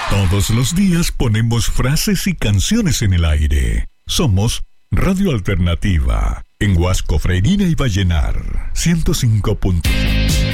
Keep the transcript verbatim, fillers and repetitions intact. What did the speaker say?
Todos los días ponemos frases y canciones en el aire. Somos Radio Alternativa, en Huasco, Freirina y Vallenar, ciento cinco punto uno.